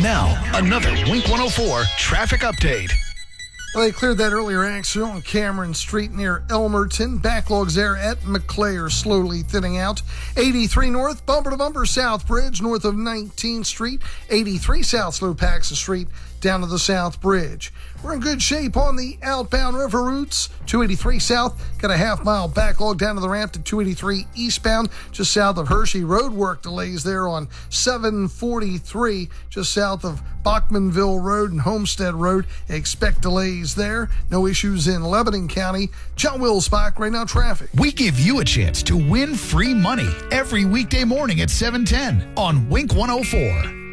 Now, another Wink 104 traffic update. Well, they cleared that earlier accident on Cameron Street near Elmerton. Backlogs there at McClare slowly thinning out. 83 north, bumper to bumper South Bridge north of 19th Street. 83 south, slow Paxson Street down to the South Bridge. We're in good shape on the outbound river routes. 283 south, got a half-mile backlog down to the ramp to 283 eastbound, just south of Hershey. Road work delays there on 743, just south of Bachmanville Road and Homestead Road. Expect delays there. No issues in Lebanon County. John Wilsbach, right now traffic. We give you a chance to win free money every weekday morning at 7:10 on Wink 104.